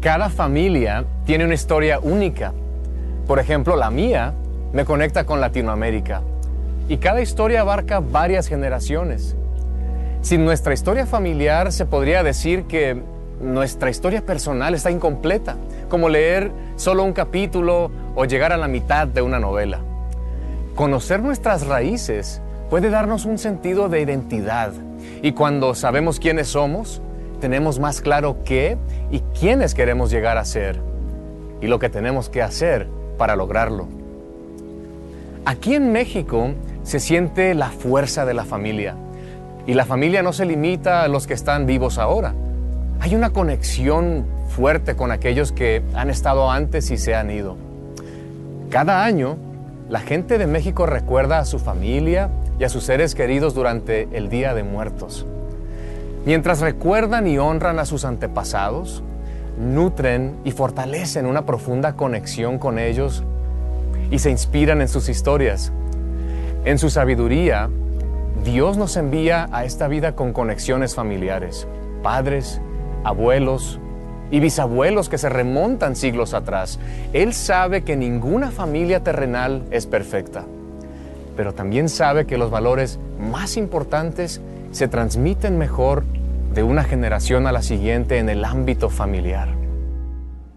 Cada familia tiene una historia única. Por ejemplo, la mía me conecta con Latinoamérica y cada historia abarca varias generaciones. Sin nuestra historia familiar se podría decir que nuestra historia personal está incompleta, como leer solo un capítulo o llegar a la mitad de una novela. Conocer nuestras raíces puede darnos un sentido de identidad y cuando sabemos quiénes somos, tenemos más claro qué y quiénes queremos llegar a ser y lo que tenemos que hacer para lograrlo. Aquí en México se siente la fuerza de la familia y la familia no se limita a los que están vivos ahora. Hay una conexión fuerte con aquellos que han estado antes y se han ido. Cada año, la gente de México recuerda a su familia y a sus seres queridos durante el Día de Muertos. Mientras recuerdan y honran a sus antepasados, nutren y fortalecen una profunda conexión con ellos y se inspiran en sus historias. En su sabiduría, Dios nos envía a esta vida con conexiones familiares, padres, abuelos y bisabuelos que se remontan siglos atrás. Él sabe que ninguna familia terrenal es perfecta, pero también sabe que los valores más importantes se transmiten mejor de una generación a la siguiente en el ámbito familiar.